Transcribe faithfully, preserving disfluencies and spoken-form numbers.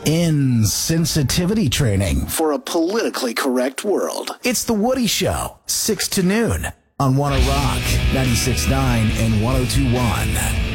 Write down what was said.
insensitivity training for a politically correct world. It's The Woody Show, six to noon on Wanna Rock, ninety-six point nine and one oh two point one.